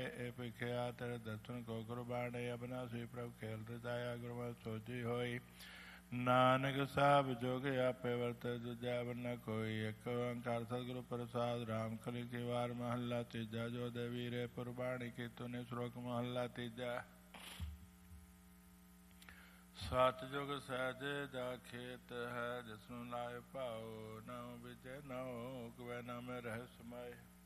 ਇਹ ਭਿਖਿਆ ਤੇਰੇ ਦਰਸ਼ਨ ਕੋ ਗੁਰਬਾਣੀ ਅਬਨਾਸੀ ਪ੍ਰਭ ਖੇਲ ਰਜਾਇਆ ਗੁਰਮਤਿ ਸੋਚੀ ਹੋਈ ਨਾਨਕ ਸਾਹਿਬ ਜੋਗ ਆਪੇ ਵਰਤੈ ਦੂਜਾ ਬੰਨਾ ਕੋਈ ਇੱਕ ਓੰਕਾਰ ਸਤਿਗੁਰੂ ਪ੍ਰਸਾਦ ਰਾਮ ਕਲੀ ਕੀ ਵਾਰ ਮਹੱਲਾ ਤੀਜਾ ਜੋ ਦੇਵੀ ਰੇ ਪੁਰਬਾਣੀ ਕੀ ਤੁਨੇ ਸ਼ਲੋਕ ਮਹੱਲਾ ਤੀਜਾ ਸਤਿਯੁਗ ਸਹਿਜੇ ਜਾ ਖੇਤ ਹੈ ਜਿਸਨੂੰ ਲਾਇ ਭਾਉ ਨਾਉ ਵਿਜੈ ਨਾਉ ਕਵੈ ਨਾਮੇ ਰਹਿ ਸਮਾਏ